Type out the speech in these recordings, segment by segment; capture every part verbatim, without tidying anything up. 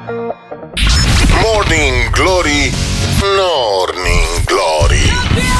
Morning Glory, Morning Glory.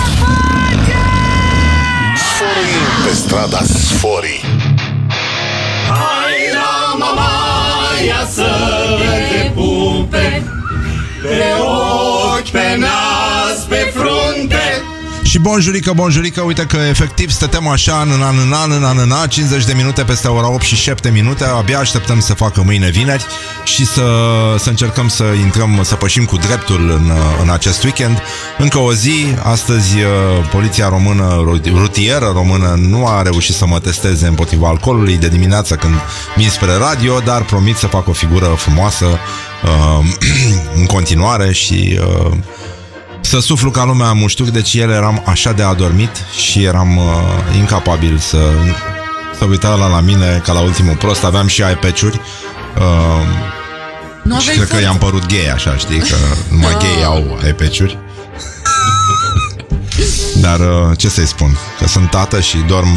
Sforii pe strada Sforii. Hai la mamaia să te pupe, pe ochi, pe nas, pe frunte. Și bonjurică, bonjurică, uite că efectiv stătem așa în an, în an, în an, în an, cincizeci de minute peste ora opt și șapte minute. Abia așteptăm să facă mâine vineri și să, să încercăm să intrăm, să pășim cu dreptul în, în acest weekend. Încă o zi, astăzi poliția română, rutieră română, nu a reușit să mă testeze împotriva alcoolului de dimineață când vin spre radio, dar promit să fac o figură frumoasă uh, în continuare și... Uh, să suflu ca lumea muștuc, deci el eram așa de adormit și eram uh, incapabil să să uita la, la mine ca la ultimul prost. Aveam și iPad-uri uh, și cred că i-am părut gay, așa, știi, că numai gay au iPad-uri. Dar uh, ce să-i spun? Că sunt tată și dorm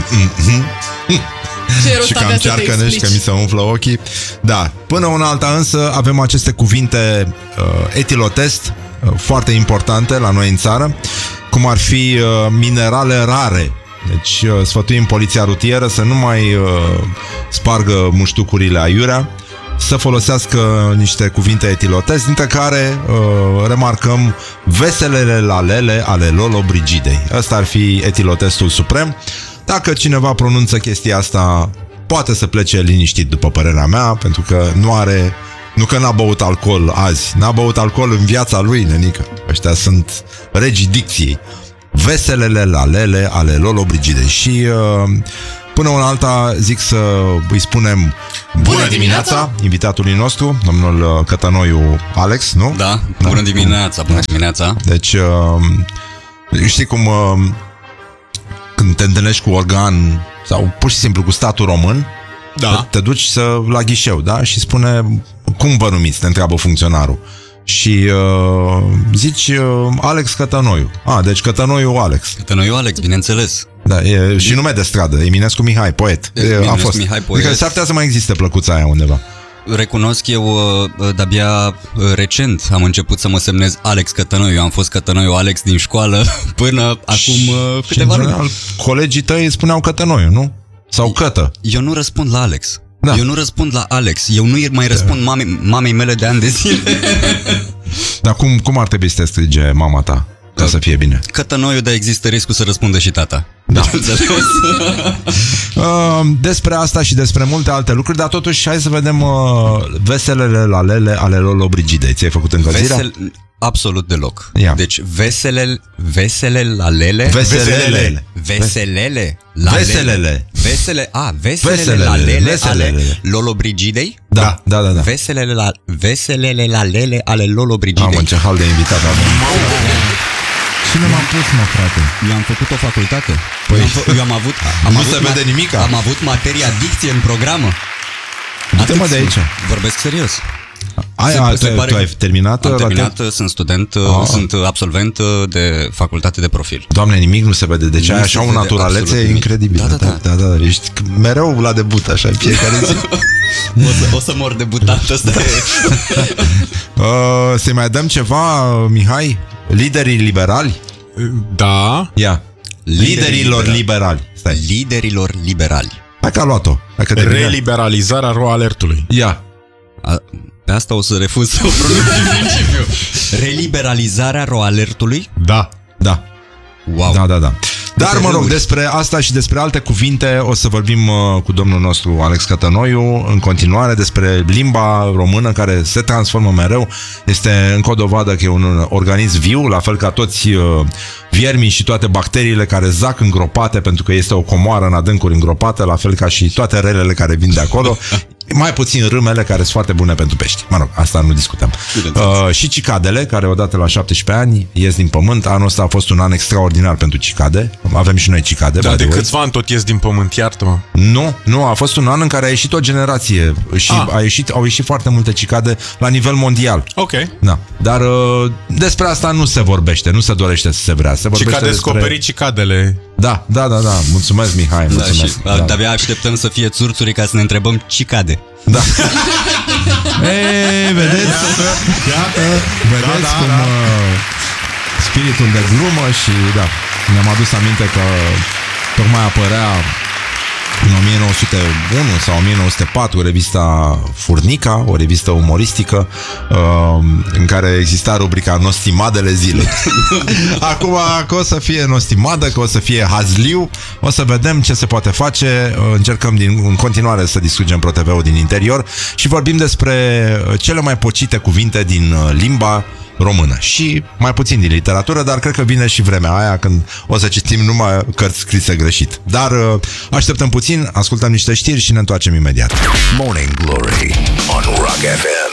și că am cearcănești, că mi se umflă ochii. Da, până una alta însă avem aceste cuvinte uh, etilotest foarte importante la noi în țară, cum ar fi uh, minerale rare. Deci uh, sfătuim poliția rutieră să nu mai uh, spargă muștucurile aiurea, să folosească niște cuvinte etilotest, dintre care uh, remarcăm veselele lalele ale Lolo Brigidei. Ăsta ar fi etilotestul suprem. Dacă cineva pronunță chestia asta, poate să plece liniștit, după părerea mea, pentru că nu are... Nu că n-a băut alcool azi, n-a băut alcool în viața lui, nenică. Ăștia sunt regii dicției. Veselele lalele ale Lolo Brigidei. Și uh, până una alta zic să îi spunem bună dimineața invitatului nostru, domnul Cătănoiu Alex, nu? Da, bună da. dimineața, bună dimineața. Deci, uh, știi cum uh, când te întâlnești cu organ sau pur și simplu cu statul român, da. Te duci să, la ghișeu, da? Și spune, cum vă numiți? Te întreabă funcționarul. Și uh, zici uh, Alex Cătănoiu. Ah, deci Cătănoiu Alex. Cătănoiu Alex, bineînțeles. Da, e și nume de stradă, Eminescu Mihai, poet. Eminescu a fost. Mihai, poet. Adică s-ar putea să mai existe plăcuța aia undeva. Recunosc eu, de-abia recent am început să mă semnez Alex Cătănoiu. Am fost Cătănoiu Alex din școală până acum câteva luni. Colegii tăi spuneau Cătănoiu, nu? Sau Cătă. Eu nu răspund la Alex. Da. Eu nu răspund la Alex. Eu nu mai răspund mamei, mamei mele de ani de zile. Dar cum, cum ar trebui să te strige mama ta? Ca da. Să fie bine. Cătănoiu, dar există riscul să răspundă și tata. Da. uh, despre asta și despre multe alte lucruri, dar totuși hai să vedem uh, veselele lalele ale Lolo Brigidei. Ți-ai făcut încălzirea? Vesel... Absolut deloc. Ia. Deci vesele, vesele lalele, veselele, veselele, veselele, vesele, a, veselele, veselele lalele veselele. Ale Lolo Brigidei? Da, da, da, da. Veselele, la, veselele lalele ale Lolo Brigidei. Am în ce hal de invitat avem. Cine m-a pus, mă, frate? Eu am făcut o facultate. Păi, eu am, eu am avut, am nu avut se vede nimica. Am avut materia dicție în programă. Du-te, mă, de aici. Vorbesc serios. Ai, a, tu, tu ai terminat? Am terminat, sunt student, a. sunt absolvent de facultate de profil. Doamne, nimic nu se vede. Deci ai așa o naturalețe incredibilă. Da, da, da, da, da. Ești mereu la debut, așa, în fiecare zi. O să, o să mor debutant, ăsta e. uh, Să-i mai dăm ceva, Mihai? Liderii liberali? Da. Ia. Liderilor liberali. Stai. Liderilor liberali. Hai că a luat-o. Reliberalizarea ro-alertului. Ia. A, pe asta o să refuz să o pronunț în principiu. Reliberalizarea ro-alertului? Da. Da. Wow. Da, da, da. Dar, mă rog, despre asta și despre alte cuvinte o să vorbim uh, cu domnul nostru Alex Cătănoiu în continuare, despre limba română care se transformă mereu. Este încă o dovadă că e un organism viu, la fel ca toți uh, viermii și toate bacteriile care zac îngropate, pentru că este o comoară în adâncuri îngropată, la fel ca și toate relele care vin de acolo. Mai puțin râmele, care sunt foarte bune pentru pești. Mă rog, asta nu discutăm. Uh, și cicadele, care odată la șaptesprezece ani ies din pământ. Anul ăsta a fost un an extraordinar pentru cicade. Avem și noi cicade. Da, de câțiva ani tot ies din pământ, iartă-mă. Nu, nu, a fost un an în care a ieșit o generație și a ieșit, au ieșit foarte multe cicade la nivel mondial. Ok. Da. Dar uh, despre asta nu se vorbește, nu se dorește să se vrea. Se vorbește Cicade despre... descoperi cicadele. Da, da, da, da. Mulțumesc, Mihai, Da, mulțumesc. și da. De-abia așteptăm să fie țurțuri ca să ne întrebăm ce cade. Da. Ei, vedeți? Iată, vedeți da, da, cum da. Uh, spiritul de glumă și da, ne-am adus aminte că tocmai apărea în o mie nouă sute unu sau o mie nouă sute patru revista Furnica, o revistă umoristică uh, în care exista rubrica Nostimadele zilei. Acum că o să fie nostimadă, că o să fie hazliu, o să vedem ce se poate face. Încercăm din, în continuare să distrugem ProTV-ul din interior și vorbim despre cele mai pocite cuvinte din limba română și mai puțin din literatură, dar cred că vine și vremea aia când o să citim numai cărți scrise greșit. Dar așteptăm puțin, ascultăm niște știri și ne întoarcem imediat. Morning Glory on Rock F M.